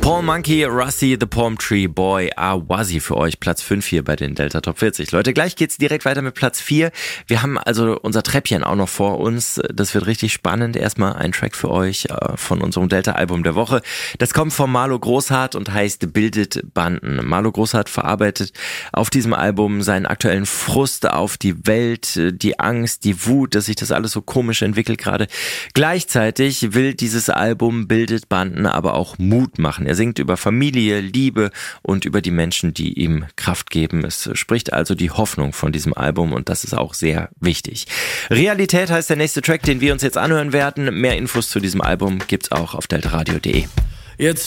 Paul Monkey, Rusty, The Palm Tree Boy, Awazi für euch. Platz 5 hier bei den Delta Top 40. Leute, gleich geht's direkt weiter mit Platz 4. Wir haben also unser Treppchen auch noch vor uns. Das wird richtig spannend. Erstmal ein Track für euch von unserem Delta-Album der Woche. Das kommt von Marlo Großhardt und heißt Bildet Banden. Marlo Großhardt verarbeitet auf diesem Album seinen aktuellen Frust auf die Welt, die Angst, die Wut, dass sich das alles so komisch entwickelt gerade. Gleichzeitig will dieses Album Bildet Banden aber auch Mut machen. Er singt über Familie, Liebe und über die Menschen, die ihm Kraft geben. Es spricht also die Hoffnung von diesem Album und das ist auch sehr wichtig. Realität heißt der nächste Track, den wir uns jetzt anhören werden. Mehr Infos zu diesem Album gibt's auch auf deltaradio.de. Jetzt